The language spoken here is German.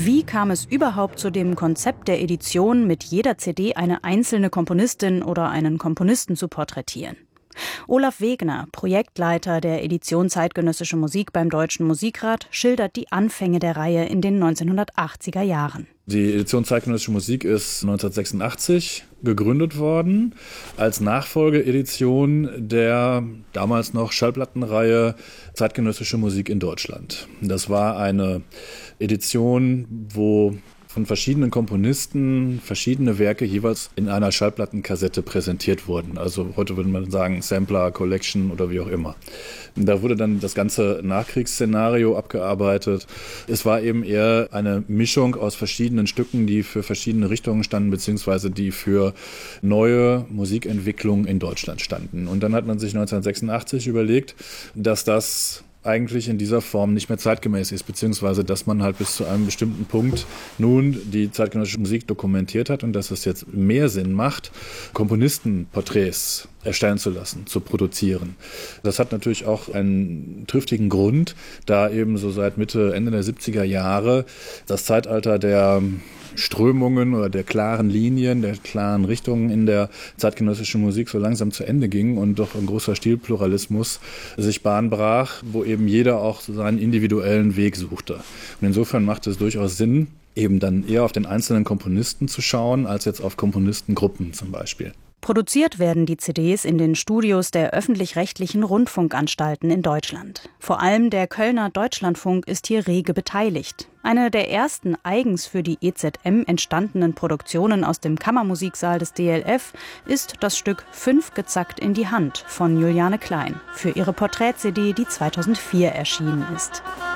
Wie kam es überhaupt zu dem Konzept der Edition, mit jeder CD eine einzelne Komponistin oder einen Komponisten zu porträtieren? Olaf Wegner, Projektleiter der Edition Zeitgenössische Musik beim Deutschen Musikrat, schildert die Anfänge der Reihe in den 1980er Jahren. Die Edition Zeitgenössische Musik ist 1986 gegründet worden als Nachfolgeedition der damals noch Schallplattenreihe Zeitgenössische Musik in Deutschland. Das war eine Edition, wo von verschiedenen Komponisten verschiedene Werke jeweils in einer Schallplattenkassette präsentiert wurden. Also heute würde man sagen Sampler, Collection oder wie auch immer. Da wurde dann das ganze Nachkriegsszenario abgearbeitet. Es war eben eher eine Mischung aus verschiedenen Stücken, die für verschiedene Richtungen standen, beziehungsweise die für neue Musikentwicklung in Deutschland standen. Und dann hat man sich 1986 überlegt, dass das eigentlich in dieser Form nicht mehr zeitgemäß ist, beziehungsweise dass man halt bis zu einem bestimmten Punkt nun die zeitgenössische Musik dokumentiert hat und dass es jetzt mehr Sinn macht, Komponistenporträts erstellen zu lassen, zu produzieren. Das hat natürlich auch einen triftigen Grund, da eben so seit Mitte, Ende der 70er Jahre das Zeitalter der Strömungen oder der klaren Linien, der klaren Richtungen in der zeitgenössischen Musik so langsam zu Ende ging und doch ein großer Stilpluralismus sich Bahn brach, wo eben jeder auch seinen individuellen Weg suchte. Und insofern macht es durchaus Sinn, eben dann eher auf den einzelnen Komponisten zu schauen, als jetzt auf Komponistengruppen zum Beispiel. Produziert werden die CDs in den Studios der öffentlich-rechtlichen Rundfunkanstalten in Deutschland. Vor allem der Kölner Deutschlandfunk ist hier rege beteiligt. Eine der ersten eigens für die EZM entstandenen Produktionen aus dem Kammermusiksaal des DLF ist das Stück 5 gezackt in die Hand von Juliane Klein für ihre Porträt-CD, die 2004 erschienen ist.